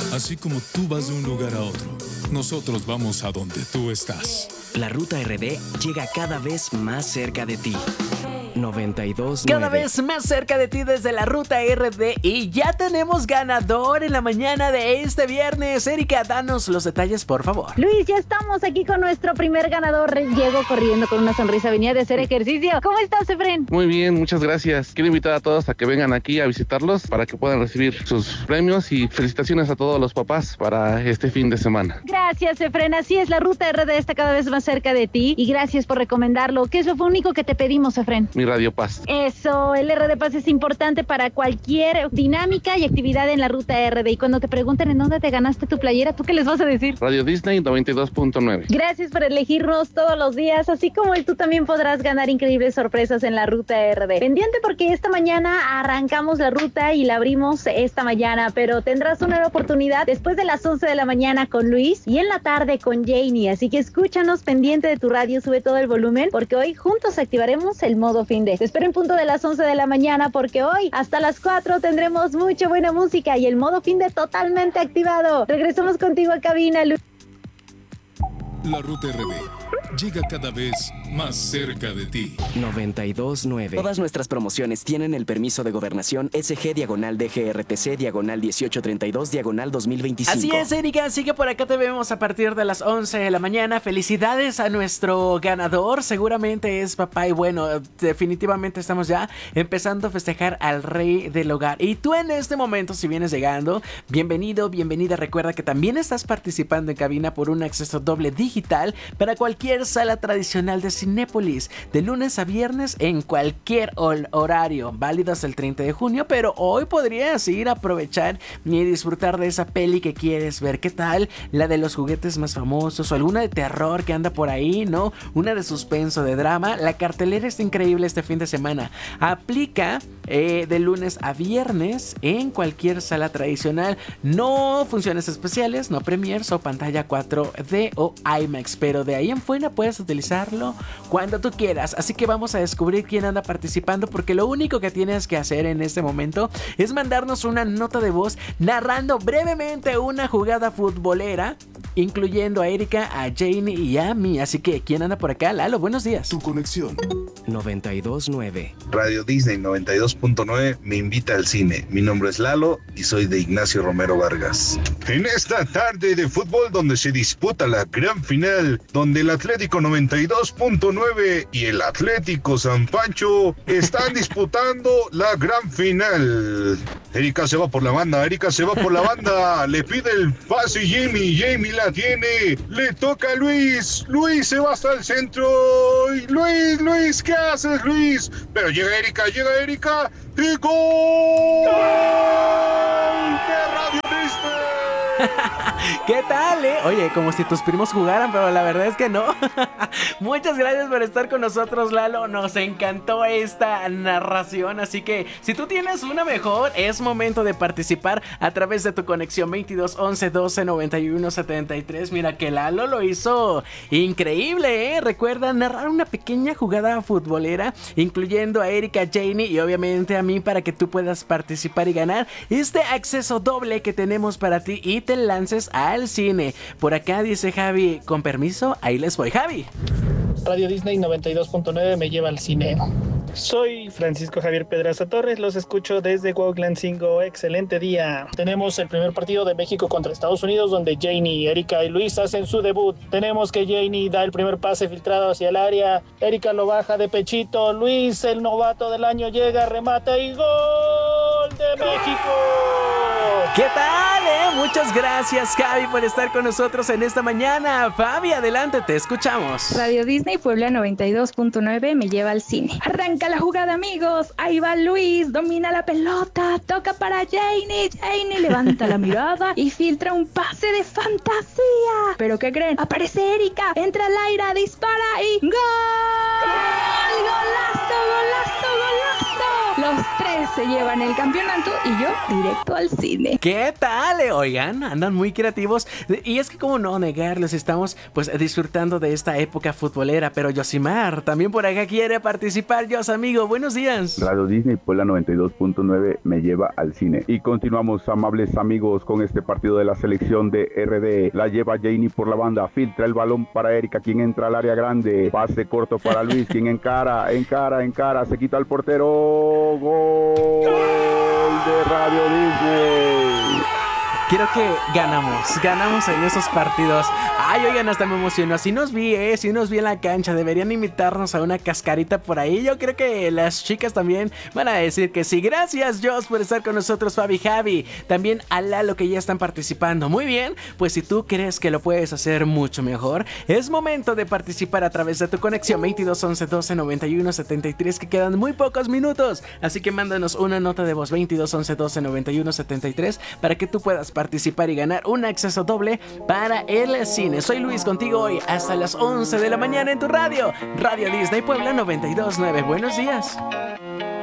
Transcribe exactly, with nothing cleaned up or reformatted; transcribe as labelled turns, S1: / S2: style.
S1: Así como tú vas de un lugar a otro, nosotros vamos a donde tú estás.
S2: La Ruta R D llega cada vez más cerca de ti. noventa y dos nueve.
S3: Cada vez más cerca de ti desde la Ruta R D y ya tenemos ganador en la mañana de este viernes. Erika, danos los detalles, por favor.
S4: Luis, ya estamos aquí con nuestro primer ganador. Llegó corriendo con una sonrisa, venía de hacer ejercicio. ¿Cómo estás, Efren?
S5: Muy bien, muchas gracias. Quiero invitar a todos a que vengan aquí a visitarlos para que puedan recibir sus premios y felicitaciones a todos los papás para este fin de semana.
S4: Gracias, Efren. Así es, la Ruta R D está cada vez más cerca de ti y gracias por recomendarlo. ¿Qué es lo único que te pedimos, Efren?
S5: Mi Radio Paz.
S4: Eso, el R D Paz es importante para cualquier dinámica y actividad en la Ruta R D. Y cuando te pregunten en dónde te ganaste tu playera, ¿tú qué les vas a decir?
S5: Radio Disney noventa y dos punto nueve.
S4: Gracias por elegirnos todos los días, así como tú también podrás ganar increíbles sorpresas en la Ruta R D. Pendiente porque esta mañana arrancamos la ruta y la abrimos esta mañana, pero tendrás una nueva oportunidad después de las once de la mañana con Luis y en la tarde con Janie. Así que escúchanos pendiente de tu radio, sube todo el volumen porque hoy juntos activaremos el modo fin de. Te espero en punto de las once de la mañana porque hoy hasta las cuatro tendremos mucha buena música y el modo fin de totalmente activado. Regresamos contigo a cabina, Luis.
S1: La Ruta R D llega cada vez más cerca de ti.
S2: noventa y dos nueve. Todas nuestras promociones tienen el permiso de gobernación S G diagonal D G R T C diagonal dieciocho treinta y dos diagonal dos mil veinticinco.
S3: Así es, Erika, así que por acá te vemos a partir de las once de la mañana. Felicidades a nuestro ganador, seguramente es papá y bueno, definitivamente estamos ya empezando a festejar al rey del hogar. Y tú en este momento, si vienes llegando, bienvenido, bienvenida. Recuerda que también estás participando en cabina por un acceso doble digital para cualquier sala tradicional de Cinépolis, de lunes a viernes en cualquier horario, válido hasta el treinta de junio, pero hoy podrías ir a aprovechar y disfrutar de esa peli que quieres ver. ¿Qué tal? La de los juguetes más famosos o alguna de terror que anda por ahí, ¿no? Una de suspenso, de drama. La cartelera está increíble este fin de semana. Aplica eh, de lunes a viernes en cualquier sala tradicional. No funciones especiales, no premiers o pantalla cuatro D o IMAX, pero de ahí en fuera puedes utilizarlo cuando tú quieras. Así que vamos a descubrir quién anda participando, porque lo único que tienes que hacer en este momento es mandarnos una nota de voz narrando brevemente una jugada futbolera, incluyendo a Erika, a Janie y a mí. Así que, ¿quién anda por acá? Lalo, buenos días.
S1: Tu conexión.
S2: noventa y dos nueve.
S6: Radio Disney noventa y dos punto nueve me invita al cine. Mi nombre es Lalo y soy de Ignacio Romero Vargas. En esta tarde de fútbol donde se disputa la gran final, donde el Atlético noventa y dos punto nueve y el Atlético San Pancho están disputando la gran final. Erika se va por la banda, Erika se va por la banda, le pide el pase Jamie, Jamie la tiene, le toca a Luis, Luis se va hasta el centro, Luis, Luis, ¿qué haces, Luis? Pero llega Erika, llega Erika y ¡gol! ¡De Radio Disney!
S3: ¿Qué tal, eh? Oye, como si tus primos jugaran, pero la verdad es que no. Muchas gracias por estar con nosotros, Lalo. Nos encantó esta narración. Así que si tú tienes una mejor, es momento de participar a través de tu conexión veintidós once doce noventa y uno setenta y tres. Mira que Lalo lo hizo increíble, ¿eh? Recuerda narrar una pequeña jugada futbolera, incluyendo a Erika, Janie y obviamente a mí, para que tú puedas participar y ganar este acceso doble que tenemos para ti y te lances al cine. Por acá dice Javi, con permiso, ahí les voy. Javi.
S7: Radio Disney noventa y dos punto nueve me lleva al cine. Soy Francisco Javier Pedraza Torres, los escucho desde Cuautlancingo. Excelente día. Tenemos el primer partido de México contra Estados Unidos, donde Janie, Erika y Luis hacen su debut. Tenemos que Janie da el primer pase filtrado hacia el área, Erika lo baja de pechito, Luis, el novato del año, llega, remata y ¡gol de México!
S3: ¿Qué tal, eh? Muchas gracias, Javi, por estar con nosotros en esta mañana. Fabi, adelante, te escuchamos.
S8: Radio Disney Puebla noventa y dos punto nueve me lleva al cine. Arranca la jugada, amigos. Ahí va Luis, domina la pelota, toca para Janie. Janie levanta la mirada y filtra un pase de fantasía. ¿Pero qué creen? Aparece Erika, entra al aire, dispara y ¡gol! ¡Golazo, golazo, golazo! Los tres se llevan el campeonato y yo directo al cine.
S3: ¿Qué tal? eh? Oigan, andan muy creativos. Y es que cómo no negarles, estamos pues disfrutando de esta época futbolera. Pero Yosimar también por acá quiere participar. Yos, amigo, buenos días.
S9: Radio Disney Puebla noventa y dos punto nueve me lleva al cine. Y continuamos, amables amigos, con este partido de la selección de R D. La lleva Janie por la banda, filtra el balón para Erika, quien entra al área grande. Pase corto para Luis, quien encara, encara, encara, se quita al portero. Gol de Radio Disney.
S3: Quiero que ganamos, ganamos en esos partidos. Ay, oigan, hasta me emocionó. Si nos vi, eh, si nos vi en la cancha. Deberían invitarnos a una cascarita por ahí. Yo creo que las chicas también van a decir que sí. Gracias, Joss, por estar con nosotros, Fabi, Javi. También a Lalo, que ya están participando. Muy bien, pues si tú crees que lo puedes hacer mucho mejor, es momento de participar a través de tu conexión veintidós once doce noventa y uno setenta y tres, que quedan muy pocos minutos. Así que mándanos una nota de voz veintidós once doce noventa y uno setenta y tres para que tú puedas participar y ganar un acceso doble para el cine. Soy Luis, contigo hoy hasta las once de la mañana en tu radio, Radio Disney Puebla noventa y dos punto nueve. Buenos días.